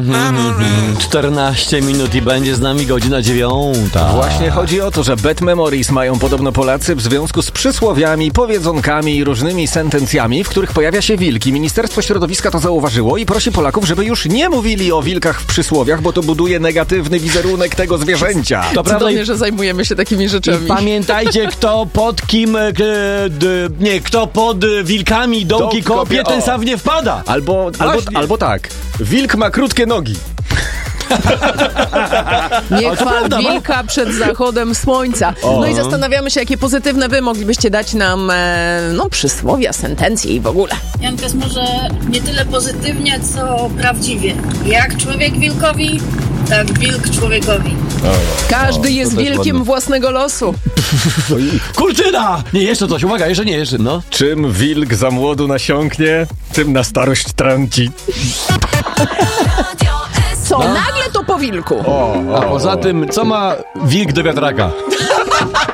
14 minut i będzie z nami godzina 9. Właśnie chodzi o to, że bad memories mają podobno Polacy w związku z przysłowiami, powiedzonkami i różnymi sentencjami, w których pojawia się wilk. I Ministerstwo Środowiska to zauważyło i prosi Polaków, żeby już nie mówili o wilkach w przysłowiach, bo to buduje negatywny wizerunek tego zwierzęcia. To prawda, że zajmujemy się takimi rzeczami. I pamiętajcie, kto pod kim, kto pod wilkami dołki kopie, ten sam nie wpada. Albo tak. Wilk ma krótkie nogi. Nie chwal wilka przed zachodem słońca. No i zastanawiamy się, jakie pozytywne wy moglibyście dać nam przysłowia, sentencje i w ogóle. Janka jest może nie tyle pozytywnie, co prawdziwie. Jak człowiek wilkowi, tak wilk człowiekowi. Każdy jest wilkiem własnego losu. Kurtyna! Nie, jeszcze coś, uwaga, jeszcze, no. Czym wilk za młodu nasiąknie, tym na starość trąci. Co, nagle to po wilku? A poza tym, co ma wilk do wiatraka?